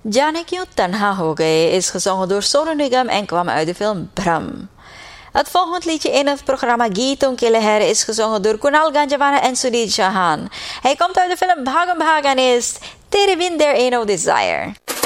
जाने क्यों तन्हा हो गए is gezongen door Sonu Nigam en kwam uit de film Bram. Het volgende liedje in het programma Geeton Killeher is gezongen door Kunal Ganjavana en Sudhir Chauhan. Hij komt uit de film Bhagam Bhag en is Tere Bin There Ain't No Desire.